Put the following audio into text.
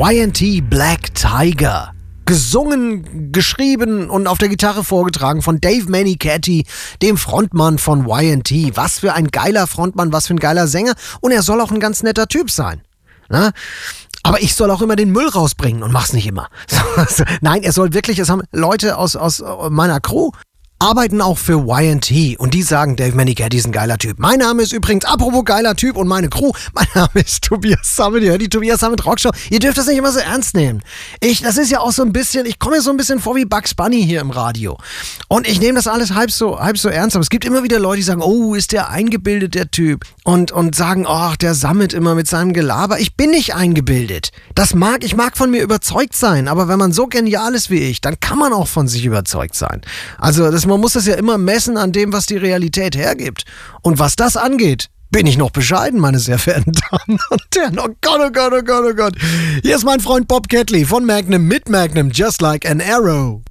Y&T Black Tiger. Gesungen, geschrieben und auf der Gitarre vorgetragen von Dave Meniketti, dem Frontmann von Y&T. Was für ein geiler Frontmann, was für ein geiler Sänger. Und er soll auch ein ganz netter Typ sein. Na? Aber ich soll auch immer den Müll rausbringen und mach's nicht immer. Nein, er soll wirklich, es haben Leute aus meiner Crew, arbeiten auch für Y&T und die sagen, Dave Meniketti ist ein geiler Typ. Mein Name ist übrigens, apropos geiler Typ und meine Crew, mein Name ist Tobias Sammet, ihr hört die Tobias Sammet Rockshow. Ihr dürft das nicht immer so ernst nehmen. Das ist ja auch so ein bisschen, ich komme mir so ein bisschen vor wie Bugs Bunny hier im Radio. Und ich nehme das alles halb so ernst, aber es gibt immer wieder Leute, die sagen, oh, ist der eingebildet, der Typ. Und sagen, ach, der Sammet immer mit seinem Gelaber. Ich bin nicht eingebildet. Ich mag von mir überzeugt sein, aber wenn man so genial ist wie ich, dann kann man auch von sich überzeugt sein. Also man muss das ja immer messen an dem, was die Realität hergibt. Und was das angeht, bin ich noch bescheiden, meine sehr verehrten Damen und Herren. Oh Gott, oh Gott, oh Gott, oh Gott. Hier ist mein Freund Bob Catley von Magnum mit Magnum, Just Like an Arrow.